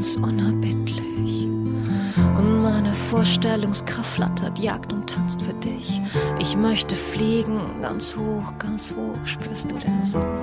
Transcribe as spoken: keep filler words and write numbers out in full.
ganz unerbittlich. Und meine Vorstellungskraft flattert, jagt und tanzt für dich. Ich möchte fliegen, ganz hoch, ganz hoch, spürst du denn so?